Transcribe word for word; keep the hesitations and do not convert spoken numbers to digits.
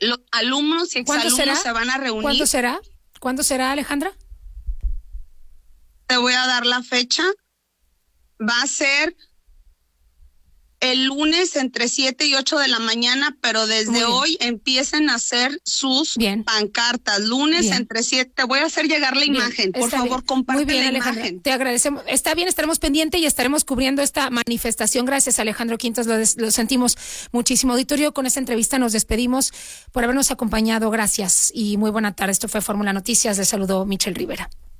los alumnos y exalumnos se van a reunir. ¿Cuándo será? ¿Cuándo será, Alejandra? Te voy a dar la fecha. Va a ser el lunes entre siete y ocho de la mañana, pero desde hoy empiecen a hacer sus bien. pancartas. Lunes bien. entre siete. Te voy a hacer llegar la bien. imagen. Por Está favor, bien. comparte Muy bien, la Alejandra. imagen. Te agradecemos. Está bien, estaremos pendientes y estaremos cubriendo esta manifestación. Gracias, Alejandro Quintos. Lo, des- lo sentimos muchísimo. Auditorio, con esta entrevista nos despedimos por habernos acompañado. Gracias y muy buena tarde. Esto fue Fórmula Noticias. Les saludó Michelle Rivera.